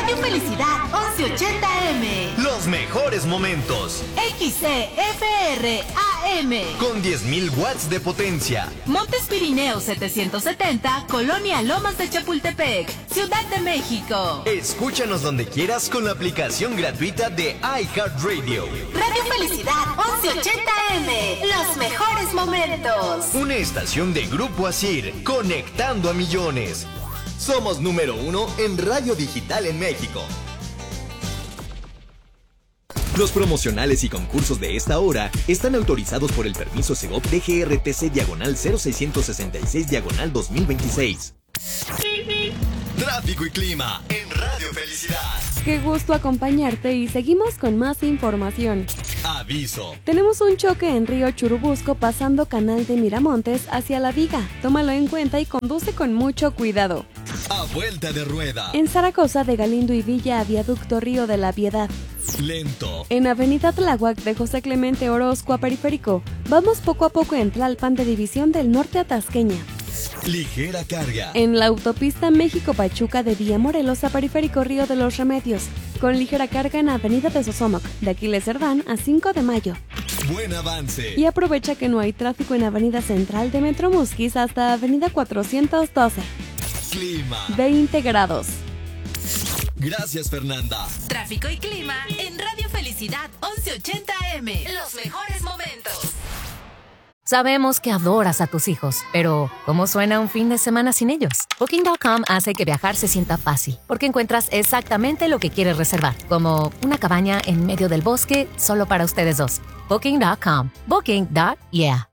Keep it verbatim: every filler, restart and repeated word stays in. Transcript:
Radio Felicidad once ochenta A M. Los mejores momentos. X C F R A M. Con diez mil watts de potencia. Montes Pirineos setecientos setenta, Colonia Lomas de Chapultepec, Ciudad de México. Escúchanos donde quieras con la aplicación gratuita de iHeartRadio. Radio Felicidad once ochenta A M. Los mejores momentos. Una estación de Grupo Asir, conectando a millones. Somos número uno en radio digital en México. Los promocionales y concursos de esta hora están autorizados por el permiso Segov D G R T C diagonal cero seiscientos sesenta y seis diagonal dos mil veintiséis. Tráfico y clima en Radio Felicidad. Qué gusto acompañarte y seguimos con más información. Aviso. Tenemos un choque en Río Churubusco pasando Canal de Miramontes hacia La Viga. Tómalo en cuenta y conduce con mucho cuidado. A vuelta de rueda. En Zaragoza de Galindo y Villa a Viaducto Río de la Piedad. Lento. En Avenida Tláhuac de José Clemente Orozco a Periférico. Vamos poco a poco en Tlalpan de División del Norte a Tasqueña. Ligera carga. En la autopista México-Pachuca de Villa Morelos a Periférico Río de los Remedios. Con ligera carga en Avenida de Sosomoc, de Aquiles Cerdán a cinco de mayo. Buen avance. Y aprovecha que no hay tráfico en Avenida Central de Metro Musquis hasta Avenida cuatrocientos doce. Clima. veinte grados. Gracias, Fernanda. Tráfico y clima en Radio Felicidad once ochenta A M. Los mejores momentos. Sabemos que adoras a tus hijos, pero ¿cómo suena un fin de semana sin ellos? Booking punto com hace que viajar se sienta fácil, porque encuentras exactamente lo que quieres reservar, como una cabaña en medio del bosque solo para ustedes dos. Booking punto com. Booking. Yeah.